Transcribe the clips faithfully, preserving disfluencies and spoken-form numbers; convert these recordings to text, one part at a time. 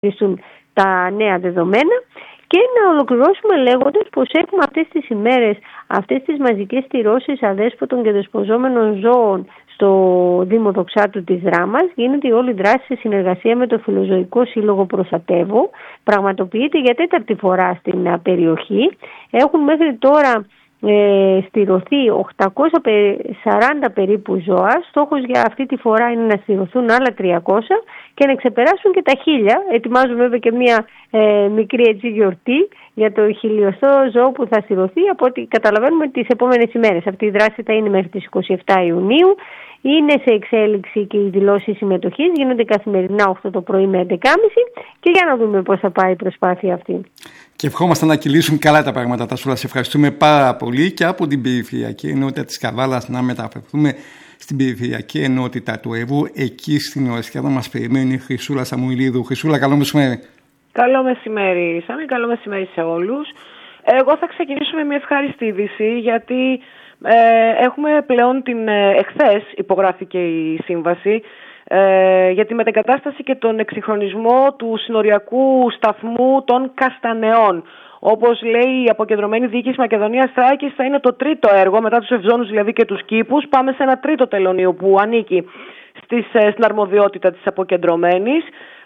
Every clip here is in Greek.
τα νέα δεδομένα. Και να ολοκληρώσουμε λέγοντας πως έχουμε αυτές τις ημέρες αυτές τις μαζικές τυρώσεις αδέσποτων και δεσποζόμενων ζώων στο Δήμο Δοξάτου της Δράμας. Γίνεται η όλη δράση σε συνεργασία με το Φιλοζωικό Σύλλογο Προστατεύω. Πραγματοποιείται για τέταρτη φορά στην περιοχή. Έχουν μέχρι τώρα ε, στηρωθεί οκτακόσια σαράντα περίπου ζώα. Στόχος για αυτή τη φορά είναι να στηρωθούν άλλα τριακόσια και να ξεπεράσουν και τα χίλια. Ετοιμάζουμε βέβαια και μια ε, μικρή έτσι γιορτή για το χιλιοστό ζώο που θα στηρωθεί, από ό,τι καταλαβαίνουμε τις επόμενες ημέρες. Αυτή η δράση θα είναι μέχρι τις εικοστή εβδόμη Ιουνίου. Είναι σε εξέλιξη και οι δηλώσεις συμμετοχής. Γίνονται καθημερινά οκτώ το πρωί με έντεκα και μισή και για να δούμε πώς θα πάει η προσπάθεια αυτή. Και ευχόμαστε να κυλήσουν καλά τα πράγματα. Τασούλα, σε ευχαριστούμε πάρα πολύ και από την περιφερειακή ενότητα της Καβάλας να μεταφερθούμε στην περιφερειακή ενότητα του Εύρου. Εκεί στην Ορεσκιάδα μας περιμένει η Χρυσούλα Σαμουηλίδου. Χρυσούλα, καλό μεσημέρι. Καλό μεσημέρι, Σάμι, καλό μεσημέρι σε όλους. Εγώ θα ξεκινήσω με μια ευχάριστη είδηση, γιατί ε, έχουμε πλέον την ε, εχθές υπογράφηκε η σύμβαση ε, για τη μετεγκατάσταση και τον εξυγχρονισμό του συνοριακού σταθμού των Καστανεών. Όπως λέει η αποκεντρωμένη διοίκηση Μακεδονίας Θράκης, θα είναι το τρίτο έργο, μετά τους Ευζώνους δηλαδή και τους Κήπους. Πάμε σε ένα τρίτο τελωνείο που ανήκει στις, στην αρμοδιότητα της αποκεντρωμένης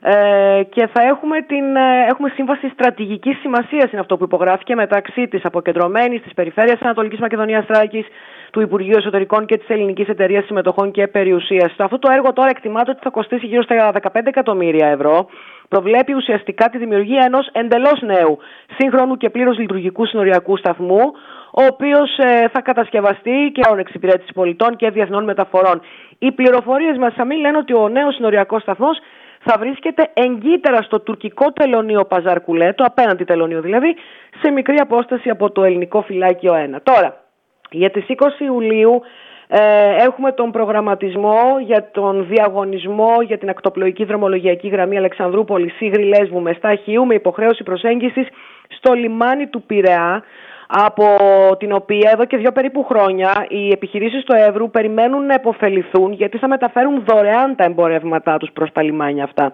ε, και θα έχουμε, την, ε, έχουμε σύμβαση στρατηγικής σημασίας, είναι αυτό που υπογράφηκε, μεταξύ της αποκεντρωμένης, της Περιφέρειας Ανατολικής Μακεδονίας Θράκης, του Υπουργείου Εσωτερικών και της Ελληνικής Εταιρείας Συμμετοχών και Περιουσίας. Αυτό το έργο τώρα εκτιμάται ότι θα κοστίσει γύρω στα δεκαπέντε εκατομμύρια ευρώ. Προβλέπει ουσιαστικά τη δημιουργία ενός εντελώς νέου, σύγχρονου και πλήρως λειτουργικού συνοριακού σταθμού, ο οποίος ε, θα κατασκευαστεί και όρων εξυπηρέτηση πολιτών και διεθνών μεταφορών. Οι πληροφορίες μας, Σαμί, λένε ότι ο νέος συνοριακός σταθμός θα βρίσκεται εγκύτερα στο τουρκικό τελωνείο Παζαρκουλέ, το απέναντι τελωνείο δηλαδή, σε μικρή απόσταση από το ελληνικό φυλάκιο ένα. Τώρα, για τις είκοσι Ιουλίου ε, έχουμε τον προγραμματισμό για τον διαγωνισμό για την ακτοπλοϊκή δρομολογιακή γραμμή Αλεξανδρούπολης Σίγρη Λέσβου Μεστά Χίου, με υποχρέωση προσέγγισης στο λιμάνι του Πειραιά, από την οποία εδώ και δύο περίπου χρόνια οι επιχειρήσεις του Εύρου περιμένουν να επωφεληθούν, γιατί θα μεταφέρουν δωρεάν τα εμπορεύματά τους προς τα λιμάνια αυτά.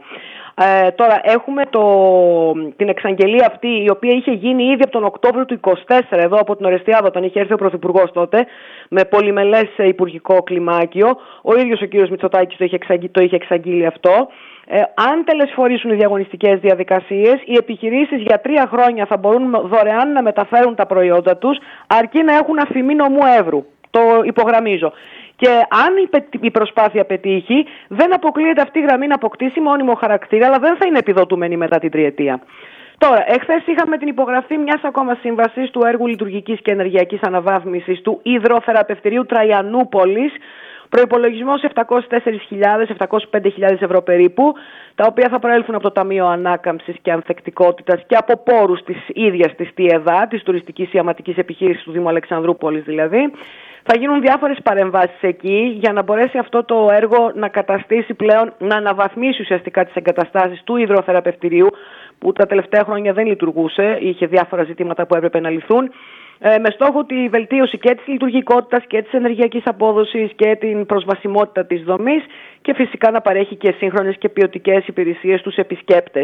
Ε, τώρα έχουμε το, την εξαγγελία αυτή, η οποία είχε γίνει ήδη από τον Οκτώβριο του είκοσι τέσσερα εδώ από την Ορεστιάδα, όταν είχε έρθει ο Πρωθυπουργός τότε με πολυμελές υπουργικό κλιμάκιο. Ο ίδιος ο κύριος Μητσοτάκης το είχε, εξαγγεί, το είχε εξαγγείλει αυτό. Ε, αν τελεσφορήσουν οι διαγωνιστικές διαδικασίες, οι επιχειρήσεις για τρία χρόνια θα μπορούν δωρεάν να μεταφέρουν τα προϊόντα τους, αρκεί να έχουν αφημί νομού Εύρου. Το υπογραμμίζω. Και αν η προσπάθεια πετύχει, δεν αποκλείεται αυτή η γραμμή να αποκτήσει μόνιμο χαρακτήρα, αλλά δεν θα είναι επιδοτούμενη μετά την τριετία. Τώρα, εχθές είχαμε την υπογραφή μιας ακόμα σύμβασης του έργου λειτουργικής και ενεργειακής αναβάθμισης του υδροθεραπευτηρίου Τραϊανούπολης, προϋπολογισμός επτακόσιες τέσσερις χιλιάδες με επτακόσιες πέντε χιλιάδες ευρώ περίπου, τα οποία θα προέλθουν από το Ταμείο Ανάκαμψης και Ανθεκτικότητας και από πόρους της ίδιας της ΤΙΕΔΑ, της Τουριστικής Ιαματικής Επιχείρησης του Δήμου Αλεξανδρούπολης δηλαδή. Θα γίνουν διάφορες παρεμβάσεις εκεί για να μπορέσει αυτό το έργο να καταστήσει πλέον, να αναβαθμίσει ουσιαστικά τις εγκαταστάσεις του υδροθεραπευτηρίου, που τα τελευταία χρόνια δεν λειτουργούσε, είχε διάφορα ζητήματα που έπρεπε να λυθούν, με στόχο τη βελτίωση και της λειτουργικότητας και της ενεργειακής απόδοσης και την προσβασιμότητα της δομής και φυσικά να παρέχει και σύγχρονες και ποιοτικές υπηρεσίες στους επισκέπτες.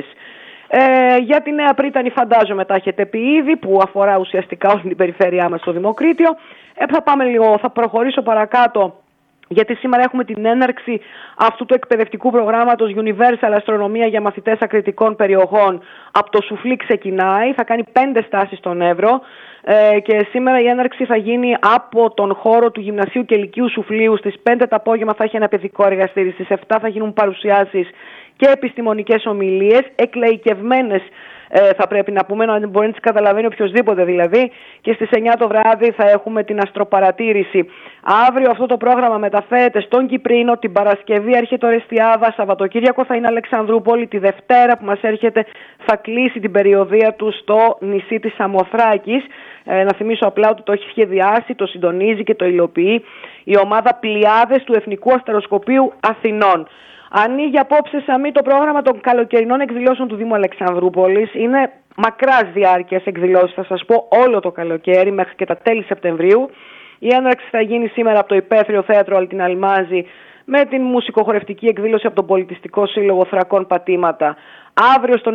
Ε, για τη Νέα Πρίτανη φαντάζομαι τα έχετε πει ήδη, που αφορά ουσιαστικά όλη την περιφέρειά μας στο Δημοκρίτιο. Ε, θα πάμε λίγο, θα προχωρήσω παρακάτω, γιατί σήμερα έχουμε την έναρξη αυτού του εκπαιδευτικού προγράμματος Universal Αστρονομία για μαθητές ακριτικών περιοχών. Από το Σουφλί ξεκινάει, θα κάνει πέντε στάσεις στον Εύρο ε, και σήμερα η έναρξη θα γίνει από τον χώρο του Γυμνασίου και Λυκείου Σουφλίου. Στις πέντε το απόγευμα θα έχει ένα παιδικό εργαστήρι, στις επτά θα γίνουν παρουσιάσεις και επιστημονικές ομιλίες, εκλαϊκευμένες ε, θα πρέπει να πούμε, να μπορεί να τις καταλαβαίνει οποιοδήποτε δηλαδή, και στις εννιά το βράδυ θα έχουμε την αστροπαρατήρηση. Αύριο αυτό το πρόγραμμα μεταφέρεται στον Κυπρίνο, την Παρασκευή έρχεται Ορεστιάδα, Σαββατοκύριακο θα είναι Αλεξανδρούπολη, τη Δευτέρα που μας έρχεται θα κλείσει την περιοδεία του στο νησί της Σαμοθράκης. Ε, να θυμίσω απλά ότι το έχει σχεδιάσει, το συντονίζει και το υλοποιεί η ομάδα Πλιάδες του Εθνικού Αστεροσκοπείου Αθηνών. Ανοίγει απόψε, Σαμή, το πρόγραμμα των καλοκαιρινών εκδηλώσεων του Δήμου Αλεξανδρούπολης. Είναι μακράς διάρκειας εκδηλώσεις, θα σας πω, όλο το καλοκαίρι μέχρι και τα τέλη Σεπτεμβρίου. Η έναρξη θα γίνει σήμερα από το Υπαίθριο Θέατρο Αλτιν Αλμάζη με την μουσικοχορευτική εκδήλωση από τον Πολιτιστικό Σύλλογο Θρακών Πατήματα. Αύριο στον